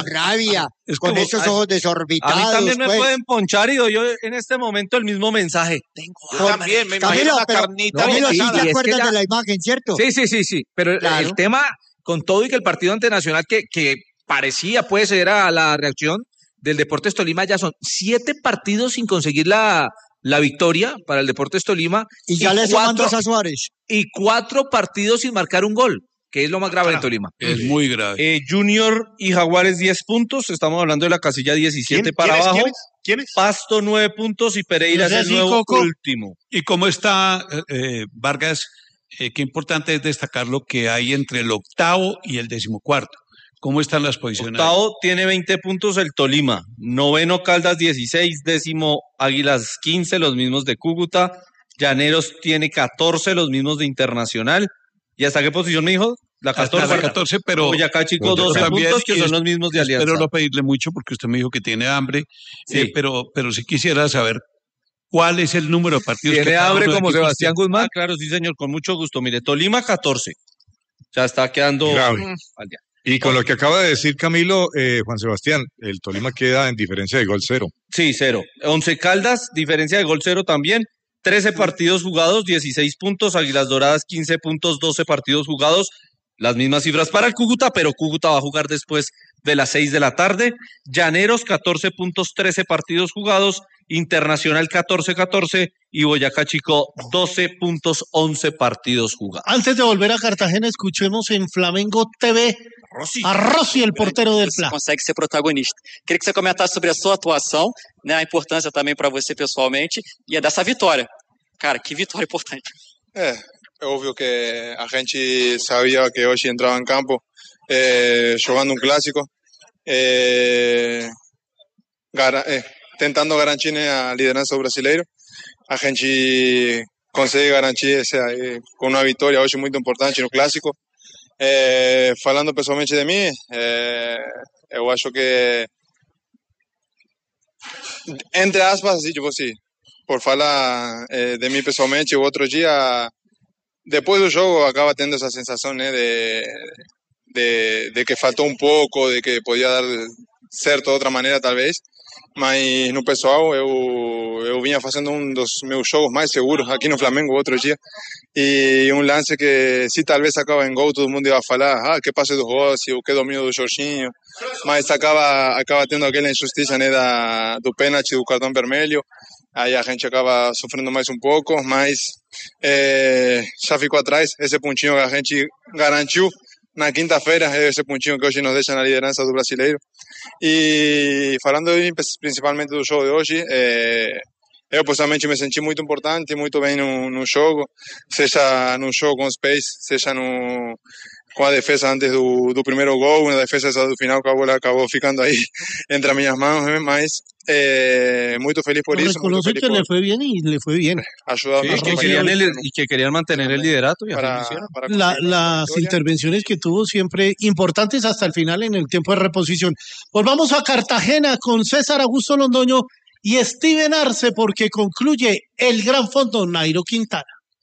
rabia, Es con como- esos ojos desorbitados. A mí también me pues. pueden ponchar y doy yo en este momento el mismo mensaje. Tengo Yo hambre. también, me imagino Camilo, una pero, carnita Camilo, sí mechada. te y es que acuerdas ya- de la imagen, ¿cierto? Sí, pero Claro. el tema, con todo y que el partido ante Nacional que parecía puede ser a la reacción del Deportes Tolima, ya son 7 partidos sin conseguir la victoria para el Deportes Tolima Y ya le suman 4 2 a Suárez. y 4 partidos sin marcar un gol, que es lo más grave en Tolima. Es muy grave. Junior y Jaguares 10 puntos, estamos hablando de la casilla 17 para abajo. ¿Quiénes? Pasto 9 puntos y Pereira No sea es el así, nuevo Coco. último. ¿Y cómo está, Vargas? Qué importante es destacar lo que hay entre el 8º y el 14º. ¿Cómo están las posiciones? Octavo tiene 20 puntos el Tolima, noveno Caldas 16, décimo Águilas 15, los mismos de Cúcuta, Llaneros tiene 14, los mismos de Internacional. ¿Y hasta qué posición me dijo? La 14. Hasta la 14, pero Boyacá Chico pero 12 también, puntos, que y son los mismos de Alianza. espero no pedirle mucho porque usted me dijo que tiene hambre, Sí. pero sí quisiera saber cuál es el número de partidos que Tiene cada hambre uno de como equipos Sebastián tiene. Guzmán. Claro, sí, señor, con mucho gusto. Mire, Tolima 14. Ya está quedando Grave. al día. Y con lo que acaba de decir Camilo, Juan Sebastián, el Tolima queda en diferencia de gol 0. Sí, 0. 11 Caldas, diferencia de gol 0 también. 13 partidos jugados, 16 puntos. Águilas Doradas, 15 puntos, 12 partidos jugados. Las mismas cifras para el Cúcuta, pero Cúcuta va a jugar después de las 6 de la tarde. Llaneros, 14 puntos, 13 partidos jugados. Internacional, 14 y Boyacá Chico, 12 puntos, 11 partidos jugados. Antes de volver a Cartagena, escuchemos en Flamengo TV a Rossi, el portero del Você Fla. consegue ser protagonista. Queria que você comentasse sobre a sua atuação, né, a importância também para você pessoalmente e dessa vitória. Cara, que vitória importante. É óbvio que a gente sabia que hoje entrava em campo jogando um clássico, tentando garantir a liderança do brasileiro. A gente consegue garantir com uma vitória hoje muito importante no clássico. Falando pessoalmente de mim, eu acho que, entre aspas, tipo assim, por falar de mim pessoalmente, o outro dia, depois do jogo, acaba tendo essa sensação, né, de que faltou um pouco, de que podia dar certo de outra maneira, talvez. Mas no pessoal, eu vinha fazendo um dos meus jogos mais seguros aqui no Flamengo outro dia. E um lance que, se talvez acaba em gol, todo mundo ia falar, que passe do Rossi, o que domínio do Jorginho. Mas acaba tendo aquela injustiça, né, do pênalti, do cartão vermelho. Aí a gente acaba sofrendo mais um pouco, mas já ficou atrás. Esse pontinho que a gente garantiu na quinta-feira, esse pontinho que hoje nos deixa na liderança do brasileiro. E falando principalmente do jogo de hoje, eu pessoalmente me senti muito importante, muito bem no jogo, seja no jogo com os pés, seja com a defesa antes do primeiro gol, na defesa do final que a bola acabou ficando aí entre as minhas mãos, mas muito feliz por isso. Reconoce que le fue bien y le fue bien. Ayudado Sí, que querían mantener el liderato y así lo hicieron. Las intervenciones que tuvo siempre importantes hasta el final en el tiempo de reposición. Volvamos a Cartagena con César Augusto Londoño y Steven Arce porque concluye el Gran Fondo Nairo Quintana.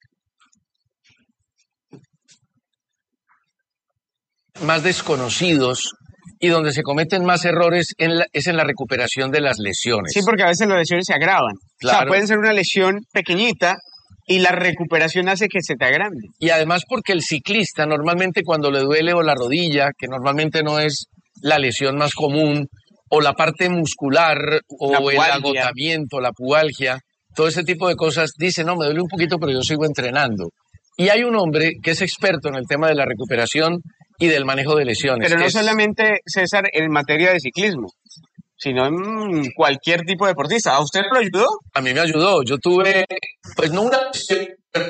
Más desconocidos y donde se cometen más errores es en la recuperación de las lesiones. Sí, porque a veces las lesiones se agravan. Claro. O sea, pueden ser una lesión pequeñita y la recuperación hace que se te agrande. Y además porque el ciclista normalmente cuando le duele o la rodilla, que normalmente no es la lesión más común, o la parte muscular, o el agotamiento, la pubalgia, todo ese tipo de cosas, dice, no, me duele un poquito, pero yo sigo entrenando. Y hay un hombre que es experto en el tema de la recuperación y del manejo de lesiones. Pero no solamente, César, en materia de ciclismo, sino en cualquier tipo de deportista. ¿A usted lo ayudó? A mí me ayudó. Yo tuve, pues no una lesión,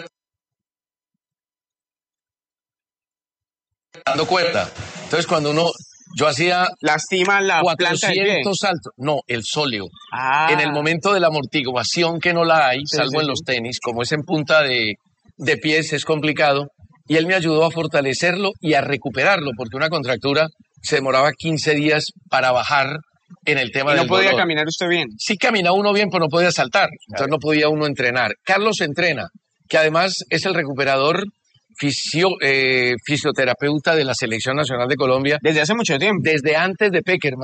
dando cuerda. Entonces cuando yo hacía lastima la planta del pie. 400 saltos. No, el sóleo. En el momento de la amortiguación que no la hay, salvo en los tenis, como es en punta de pies, es complicado. Y él me ayudó a fortalecerlo y a recuperarlo, porque una contractura se demoraba 15 días para bajar en el tema del dolor. ¿Y no podía caminar usted bien? Sí caminaba uno bien, pero no podía saltar. Entonces no podía uno entrenar. Carlos entrena, que además es el recuperador fisioterapeuta de la Selección Nacional de Colombia. Desde hace mucho tiempo. Desde antes de Peckerman.